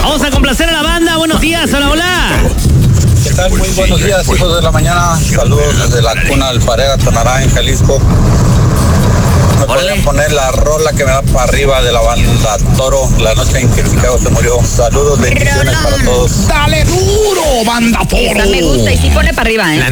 Vamos a complacer a la banda. Buenos días, hola, hola. ¿Qué tal? Muy buenos días, hijos de la mañana. Saludos desde la cuna Alfarera, Tonará, en Jalisco. Me podrían poner la rola que me da para arriba de la banda Toro, la noche en que Chicago se murió. Saludos, bendiciones para todos. Dale duro, banda Toro. Esa me gusta y sí pone para arriba, ¿eh?